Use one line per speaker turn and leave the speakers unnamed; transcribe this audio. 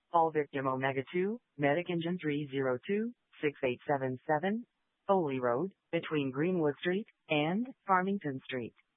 All victim Omega 2, Medic Engine 302, 6877, Foley Road, between Greenwood Street and Farmington Street.